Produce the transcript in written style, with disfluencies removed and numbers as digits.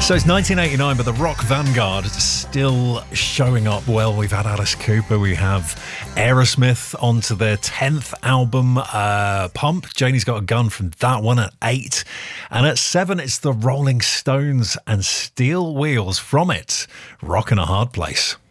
So it's 1989, but the rock vanguard still showing up well. We've had Alice Cooper, we have Aerosmith onto their 10th album, Pump. Janie's Got a Gun from that one at 8. And at 7, it's the Rolling Stones and Steel Wheels from it, Rockin' a Hard Place.